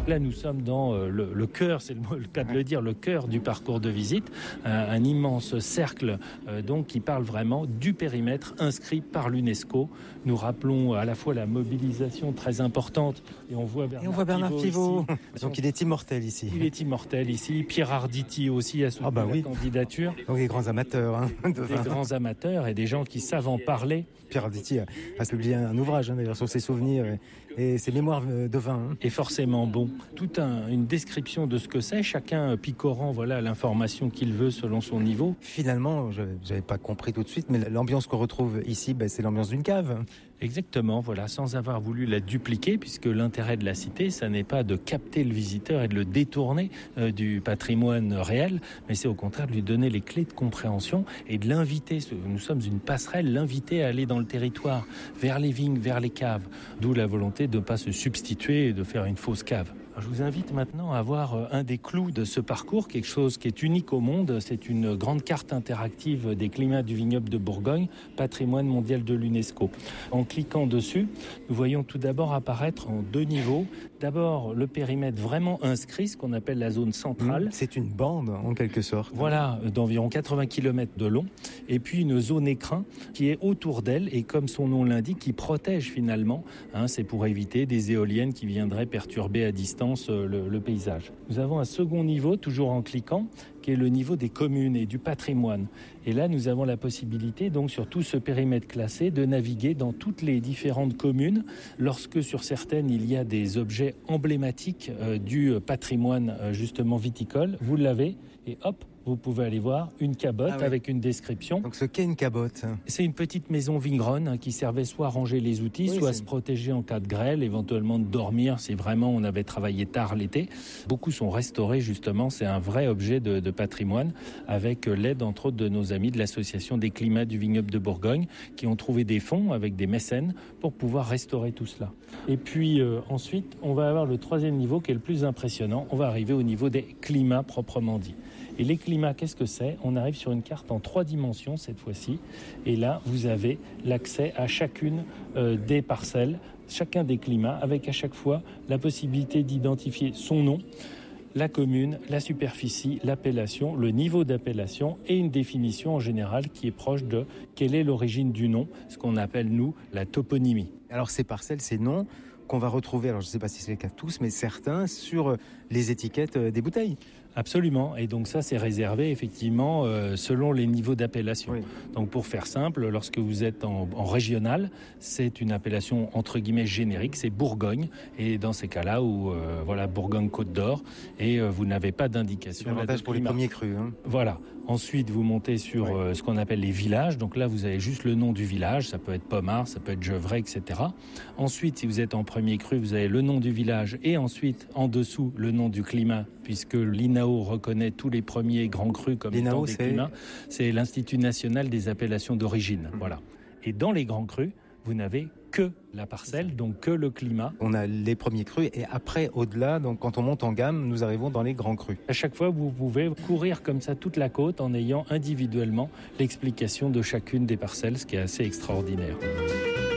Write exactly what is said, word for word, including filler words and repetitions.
Là, nous sommes dans euh, le, le cœur, c'est le, mot, le cas de le dire, le cœur du parcours de visite, un, un immense cercle euh, donc qui parle vraiment du périmètre inscrit par l'UNESCO. Nous rappelons à la fois la mobilisation très importante et on voit Bernard, et on voit Bernard Pivot. Ici. Donc il est immortel ici. Il est immortel ici. Pierre Arditi aussi a soutenu ah bah la oui. candidature. Donc des grands amateurs hein, de vin. Des grands amateurs et des gens qui savent en parler. Pierre Arditi a, a publié un ouvrage hein, d'ailleurs sur ses souvenirs et, et ses mémoires de vin. Hein. Et forcément bon. Toute un, une description de ce que c'est, chacun picorant voilà l'information qu'il veut selon son niveau. Finalement, je n'avais pas compris tout de suite, mais l'ambiance qu'on retrouve ici, ben, c'est l'ambiance d'une cave. Exactement, voilà, sans avoir voulu la dupliquer, puisque l'intérêt de la cité, ça n'est pas de capter le visiteur et de le détourner euh, du patrimoine réel, mais c'est au contraire de lui donner les clés de compréhension et de l'inviter, nous sommes une passerelle, l'inviter à aller dans le territoire, vers les vignes, vers les caves, d'où la volonté de ne pas se substituer et de faire une fausse cave. Je vous invite maintenant à voir un des clous de ce parcours, quelque chose qui est unique au monde. C'est une grande carte interactive des climats du vignoble de Bourgogne, patrimoine mondial de l'UNESCO. En cliquant dessus, nous voyons tout d'abord apparaître en deux niveaux. D'abord, le périmètre vraiment inscrit, ce qu'on appelle la zone centrale. C'est une bande, en quelque sorte. Voilà, d'environ quatre-vingts kilomètres de long. Et puis une zone écrin qui est autour d'elle et, comme son nom l'indique, qui protège finalement. Hein, c'est pour éviter des éoliennes qui viendraient perturber à distance Le, le paysage. Nous avons un second niveau, toujours en cliquant, qui est le niveau des communes et du patrimoine. Et là, nous avons la possibilité, donc, sur tout ce périmètre classé, de naviguer dans toutes les différentes communes, lorsque sur certaines, il y a des objets emblématiques euh, du patrimoine, euh, justement, viticole. Vous l'avez, et hop, vous pouvez aller voir une cabotte ah oui. avec une description. Donc ce qu'est une cabotte? C'est une petite maison vigneronne hein, qui servait soit à ranger les outils, oui, soit à se protéger en cas de grêle, éventuellement de dormir si vraiment on avait travaillé tard l'été. Beaucoup sont restaurés justement, c'est un vrai objet de, de patrimoine avec l'aide entre autres de nos amis de l'association des climats du vignoble de Bourgogne qui ont trouvé des fonds avec des mécènes pour pouvoir restaurer tout cela. Et puis euh, ensuite, on va avoir le troisième niveau qui est le plus impressionnant. On va arriver au niveau des climats proprement dit. Et les climats, qu'est-ce que c'est? On arrive sur une carte en trois dimensions cette fois-ci. Et là, vous avez l'accès à chacune euh, des parcelles, chacun des climats, avec à chaque fois la possibilité d'identifier son nom, la commune, la superficie, l'appellation, le niveau d'appellation et une définition en général qui est proche de quelle est l'origine du nom, ce qu'on appelle, nous, la toponymie. Alors ces parcelles, ces noms qu'on va retrouver, alors je ne sais pas si c'est le cas de tous, mais certains sur les étiquettes des bouteilles. Absolument, et donc ça c'est réservé effectivement euh, selon les niveaux d'appellation. Oui. Donc pour faire simple, lorsque vous êtes en, en régional, c'est une appellation entre guillemets générique, c'est Bourgogne, et dans ces cas-là où euh, voilà Bourgogne-Côte d'Or, et euh, vous n'avez pas d'indication. C'est l'avantage pour les premiers crus. Hein. Voilà. Ensuite, vous montez sur oui. euh, ce qu'on appelle les villages. Donc là, vous avez juste le nom du village. Ça peut être Pommard, ça peut être Gevrey, et cetera. Ensuite, si vous êtes en premier cru, vous avez le nom du village et ensuite, en dessous, le nom du climat, puisque l'I N A O reconnaît tous les premiers grands crus comme étant des c'est... climats. C'est l'Institut national des appellations d'origine. Mmh. Voilà. Et dans les grands crus, vous n'avez que la parcelle, donc que le climat. On a les premiers crus et après, au-delà, donc quand on monte en gamme, nous arrivons dans les grands crus. À chaque fois, vous pouvez courir comme ça toute la côte en ayant individuellement l'explication de chacune des parcelles, ce qui est assez extraordinaire.